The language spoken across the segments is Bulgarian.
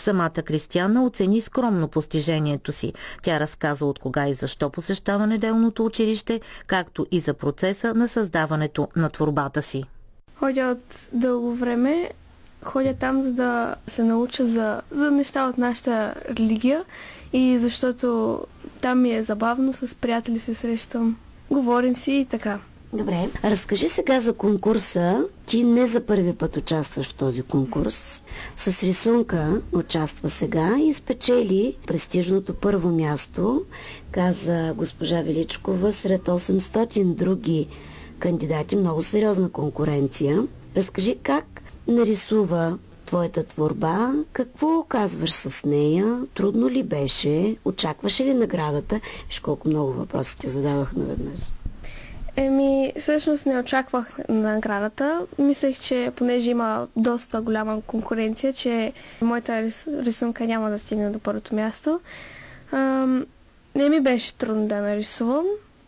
Самата Кристияна оцени скромно постижението си. Тя разказа от кога и защо посещава неделното училище, както и за процеса на създаването на творбата си. Ходя от дълго време. Ходя там, за да се науча за неща от нашата религия и защото там ми е забавно, с приятели се срещам, говорим си и така. Добре, разкажи сега за конкурса. Ти не за първи път участваш в този конкурс. С рисунка участва сега и спечели престижното първо място, каза госпожа Величкова, сред 800 други кандидати. Много сериозна конкуренция. Разкажи как нарисува твоята творба, какво казваш с нея, трудно ли беше, очакваше ли наградата? Виж колко много въпроси ти задавах наведнъж. Всъщност не очаквах наградата. Мислех, че понеже има доста голяма конкуренция, че моята рисунка няма да стигне до първото място. Не ми беше трудно да нарисувам.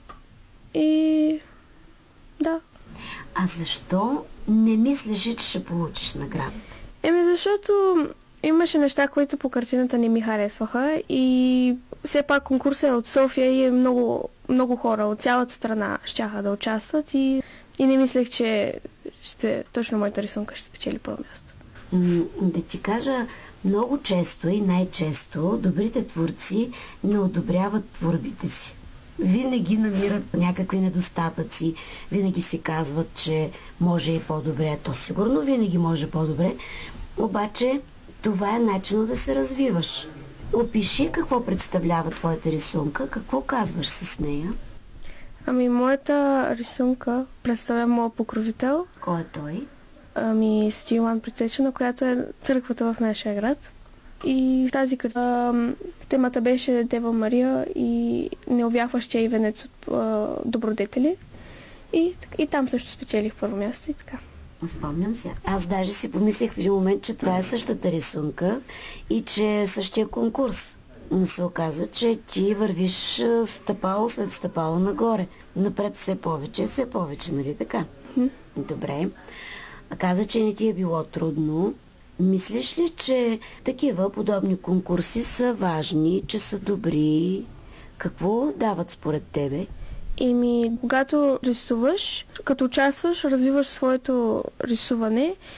И да. А защо не мислеше, че ще получиш награда? Защото имаше неща, които по картината не ми харесваха и все пак конкурсът е от София и много, много хора от цялата страна щяха да участват и не мислех, че точно моята рисунка ще спечели първо място. Да ти кажа, много често и най-често добрите творци не одобряват творбите си. Винаги намират някакви недостатъци, винаги си казват, че може и по-добре, то сигурно винаги може по-добре, обаче това е начинът да се развиваш. Опиши какво представлява твоята рисунка, какво казваш с нея? Моята рисунка представя моя покровител. Кой е той? Свети Йоан Предтеча, която е църквата в нашия град. И тази картина темата беше Дева Мария и необяхващия и венец от добродетели. И там също спечелих първо място и така. Спомням се. Аз даже си помислех в един момент, че това е същата рисунка и че е същия конкурс. Но се оказа, че ти вървиш стъпало след стъпало нагоре. Напред все повече, нали така? Добре. А каза, че не ти е било трудно. Мислиш ли, че такива подобни конкурси са важни, че са добри? Какво дават според тебе? Когато рисуваш, като участваш, развиваш своето рисуване